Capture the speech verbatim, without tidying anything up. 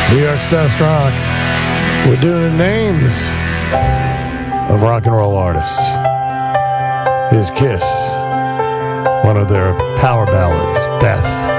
New York's best rock. We're doing the names of rock and roll artists. Here's Kiss, one of their power ballads, Beth.